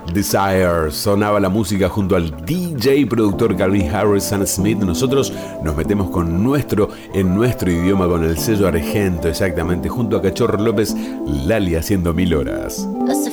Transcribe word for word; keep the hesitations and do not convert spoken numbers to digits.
Desire, sonaba la música junto al D J y productor Calvin Harris Sam Smith. Nosotros nos metemos con nuestro, en nuestro idioma, con el sello Argento, exactamente, junto a Cachorro López, Lali haciendo mil horas.